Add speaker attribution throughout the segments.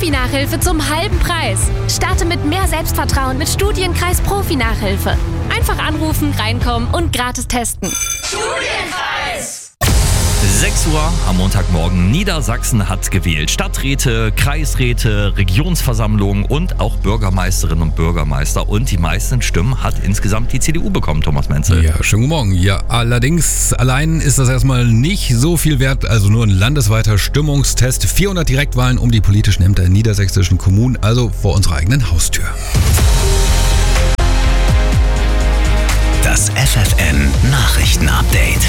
Speaker 1: Profi-Nachhilfe zum halben Preis. Starte mit mehr Selbstvertrauen mit Studienkreis Profi-Nachhilfe. Einfach anrufen, reinkommen und gratis testen.
Speaker 2: Studienkreis! 6 Uhr am Montagmorgen. Niedersachsen hat gewählt. Stadträte, Kreisräte, Regionsversammlungen und auch Bürgermeisterinnen und Bürgermeister. Und die meisten Stimmen hat insgesamt die CDU bekommen, Thomas Menzel.
Speaker 3: Ja, schönen guten Morgen. Ja, allerdings allein ist das erstmal nicht so viel wert. Also nur ein landesweiter Stimmungstest. 400 Direktwahlen um die politischen Ämter in niedersächsischen Kommunen, also vor unserer eigenen Haustür.
Speaker 4: Das FFN-Nachrichten-Update.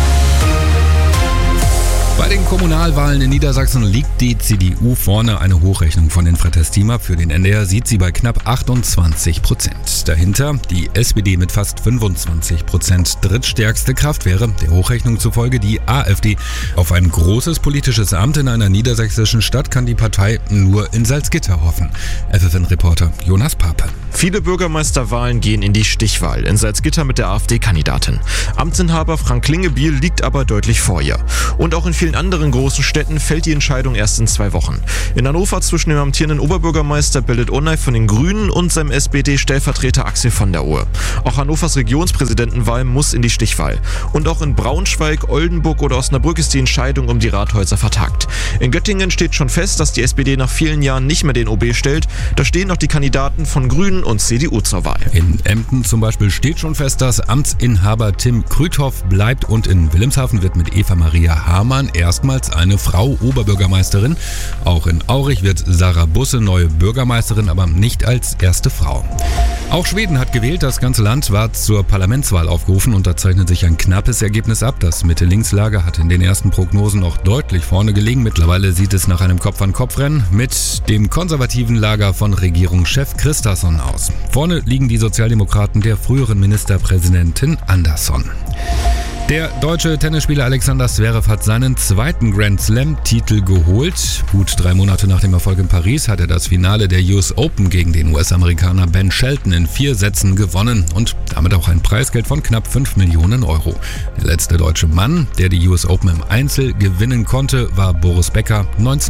Speaker 3: Bei den Kommunalwahlen in Niedersachsen liegt die CDU vorne. Eine Hochrechnung von Infratestima für den NDR sieht sie bei knapp 28%. Dahinter die SPD mit fast 25%. Drittstärkste Kraft wäre der Hochrechnung zufolge die AfD. Auf ein großes politisches Amt in einer niedersächsischen Stadt kann die Partei nur in Salzgitter hoffen. FFN-Reporter Jonas Pape.
Speaker 5: Viele Bürgermeisterwahlen gehen in die Stichwahl. In Salzgitter mit der AfD-Kandidatin. Amtsinhaber Frank Klingebiel liegt aber deutlich vor ihr. Und auch in vielen anderen großen Städten fällt die Entscheidung erst in 2 Wochen. In Hannover zwischen dem amtierenden Oberbürgermeister Belit Onay von den Grünen und seinem SPD-Stellvertreter Axel von der Ohe. Auch Hannovers Regionspräsidentenwahl muss in die Stichwahl. Und auch in Braunschweig, Oldenburg oder Osnabrück ist die Entscheidung um die Rathäuser vertagt. In Göttingen steht schon fest, dass die SPD nach vielen Jahren nicht mehr den OB stellt. Da stehen noch die Kandidaten von Grünen und CDU zur Wahl.
Speaker 3: In Emden zum Beispiel steht schon fest, dass Amtsinhaber Tim Krüthoff bleibt und in Wilhelmshaven wird mit Eva Maria Hamann erstmals eine Frau Oberbürgermeisterin. Auch in Aurich wird Sarah Busse neue Bürgermeisterin, aber nicht als erste Frau. Auch Schweden hat gewählt. Das ganze Land war zur Parlamentswahl aufgerufen und da zeichnet sich ein knappes Ergebnis ab. Das Mitte-Links-Lager hat in den ersten Prognosen noch deutlich vorne gelegen. Mittlerweile sieht es nach einem Kopf-an-Kopf-Rennen mit dem konservativen Lager von Regierungschef Kristersson aus. Vorne liegen die Sozialdemokraten der früheren Ministerpräsidentin Andersson. Der deutsche Tennisspieler Alexander Zverev hat seinen 2. Grand Slam-Titel geholt. Gut 3 Monate nach dem Erfolg in Paris hat er das Finale der US Open gegen den US-Amerikaner Ben Shelton in 4 Sätzen gewonnen und damit auch ein Preisgeld von knapp 5 Millionen Euro. Der letzte deutsche Mann, der die US Open im Einzel gewinnen konnte, war Boris Becker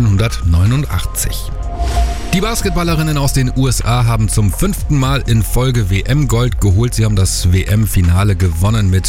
Speaker 3: 1989. Die Basketballerinnen aus den USA haben zum 5. Mal in Folge WM-Gold geholt. Sie haben das WM-Finale gewonnen mit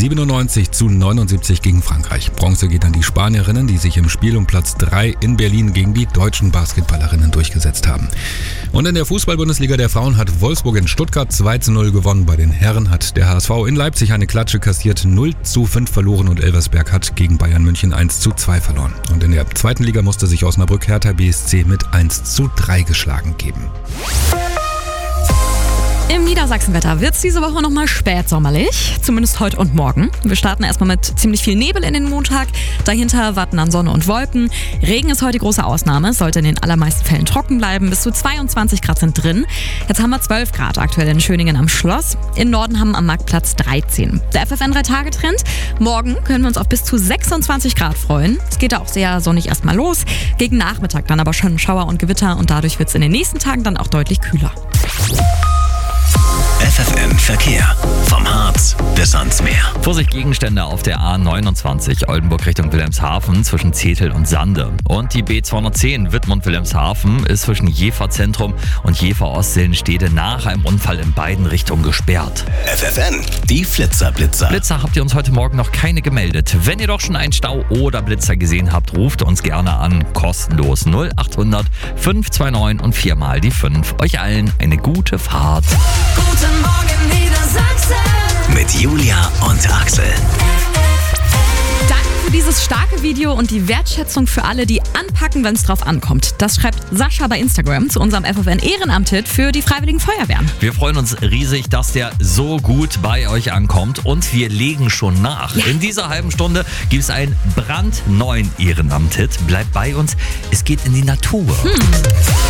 Speaker 3: 97-79 gegen Frankreich. Bronze geht an die Spanierinnen, die sich im Spiel um Platz 3 in Berlin gegen die deutschen Basketballerinnen durchgesetzt haben. Und in der Fußball-Bundesliga der Frauen hat Wolfsburg in Stuttgart 2:0 gewonnen. Bei den Herren hat der HSV in Leipzig eine Klatsche kassiert, 0:5 verloren und Elversberg hat gegen Bayern München 1:2 verloren. Und in der 2. Liga musste sich Osnabrück Hertha BSC mit 1:3 geschlagen geben.
Speaker 6: Im Niedersachsenwetter wird es diese Woche nochmal spätsommerlich, zumindest heute und morgen. Wir starten erstmal mit ziemlich viel Nebel in den Montag, dahinter warten dann Sonne und Wolken. Regen ist heute die große Ausnahme, sollte in den allermeisten Fällen trocken bleiben, bis zu 22 Grad sind drin. Jetzt haben wir 12 Grad aktuell in Schöningen am Schloss, im Norden haben am Marktplatz 13. Der FFN 3-Tage-Trend, morgen können wir uns auf bis zu 26 Grad freuen. Es geht auch sehr sonnig erstmal los, gegen Nachmittag dann aber schon Schauer und Gewitter und dadurch wird es in den nächsten Tagen dann auch deutlich kühler.
Speaker 4: FFN Verkehr. Vom Harz bis ans Meer.
Speaker 2: Vorsicht, Gegenstände auf der A29 Oldenburg Richtung Wilhelmshaven zwischen Zetel und Sande. Und die B210 Wittmund-Wilhelmshaven ist zwischen Jever Zentrum und Jever Ostseelenstede nach einem Unfall in beiden Richtungen gesperrt.
Speaker 4: FFN, die Flitzer-Blitzer.
Speaker 2: Blitzer habt ihr uns heute Morgen noch keine gemeldet. Wenn ihr doch schon einen Stau oder Blitzer gesehen habt, ruft uns gerne an. Kostenlos 0800 529 und 4 mal die 5. Euch allen eine gute Fahrt.
Speaker 1: Guten Morgen Niedersachsen.
Speaker 4: Mit Julia und Axel.
Speaker 6: Danke für dieses starke Video und die Wertschätzung für alle, die anpacken, wenn es drauf ankommt. Das schreibt Sascha bei Instagram zu unserem FFN Ehrenamt-Hit für die Freiwilligen Feuerwehren.
Speaker 2: Wir freuen uns riesig, dass der so gut bei euch ankommt und wir legen schon nach. Ja. In dieser halben Stunde gibt es einen brandneuen Ehrenamt-Hit. Bleibt bei uns, es geht in die Natur.